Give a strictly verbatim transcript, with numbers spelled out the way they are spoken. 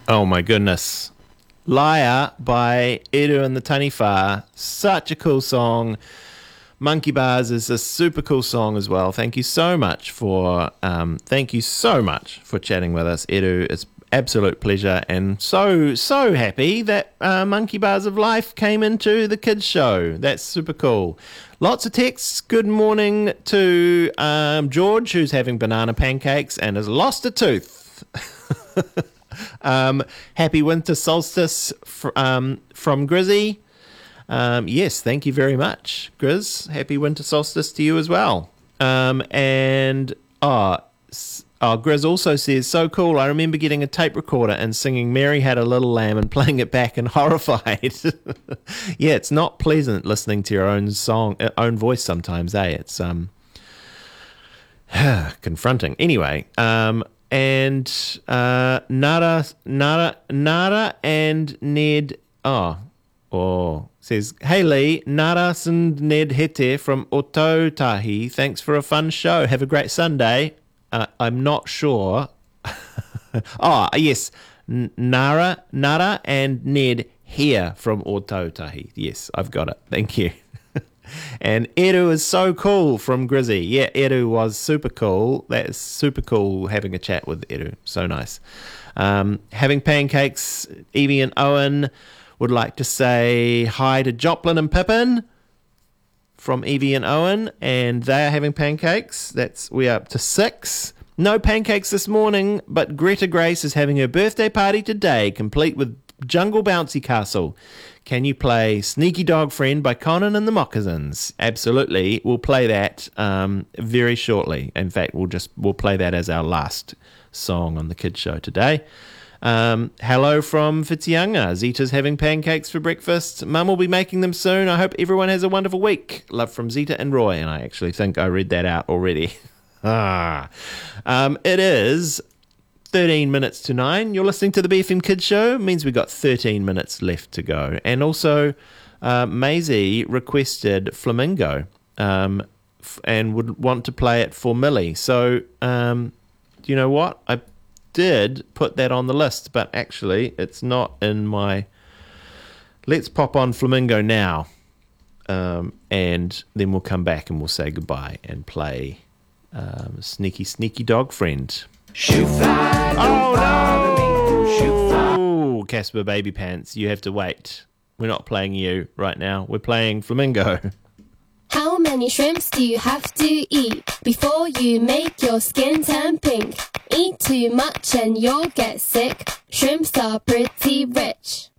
Oh my goodness. Liar by Eru and the Taniwha. Such a cool song. Monkey Bars is a super cool song as well. Thank you so much for um, thank you so much for chatting with us, Eru. It's absolute pleasure, and so so happy that uh, Monkey Bars of Life came into the kids show. That's super cool. Lots of texts. Good morning to um, George, who's having banana pancakes and has lost a tooth. um, happy winter solstice fr- um, from Grizzy. Um, yes, thank you very much, Grizz. Happy winter solstice to you as well. Um, and oh, oh, Grizz also says, so cool. I remember getting a tape recorder and singing Mary Had a Little Lamb and playing it back and horrified. Yeah, it's not pleasant listening to your own song, uh, own voice sometimes, eh? It's um confronting. Anyway, um, and uh, Nara, Nara, Nara and Ned. Oh, oh. Says, hey Lee, Naras and Ned Hete from Otautahi. Thanks for a fun show. Have a great Sunday. Uh, I'm not sure. oh, yes. N- Nara, Nara and Ned here from Otautahi. Yes, I've got it. Thank you. And Eru is so cool from Grizzy. Yeah, Eru was super cool. That is super cool having a chat with Eru. So nice. Um, having pancakes, Evie and Owen would like to say hi to Joplin and Pippin from Evie and Owen, and they are having pancakes. That's we're up to six. No pancakes this morning, but Greta Grace is having her birthday party today, complete with Jungle Bouncy Castle. Can you play Sneaky Dog Friend by Conan and the Moccasins? Absolutely. We'll play that um, very shortly. In fact, we'll just we'll play that as our last song on the kids show today. Um, hello from Whitianga. Zita's having pancakes for breakfast. Mum will be making them soon. I hope everyone has a wonderful week. Love from Zita and Roy. And I actually think I read that out already. ah, um, It is thirteen minutes to nine. You're listening to the B F M Kids Show. It means we've got thirteen minutes left to go. And also, uh, Maisie requested Flamingo um, f- and would want to play it for Millie. So, um, you know what? I did put that on the list, but actually it's not in my... Let's pop on Flamingo now, um, and then we'll come back and we'll say goodbye and play um, Sneaky Sneaky Dog Friend. Shoot fly, oh no! Shoot fly. Oh, Casper Baby Pants, you have to wait. We're not playing you right now. We're playing Flamingo. How many shrimps do you have to eat before you make your skin turn pink? Eat too much and you'll get sick. Shrimps are pretty rich.